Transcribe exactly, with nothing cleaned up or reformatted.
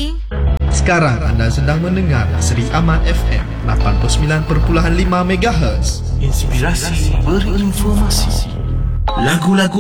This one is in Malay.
ini. Sekarang anda sedang mendengar Seri Aman F M lapan puluh sembilan perpuluhan lima megahertz. Inspirasi berinformasi. Lagu-lagu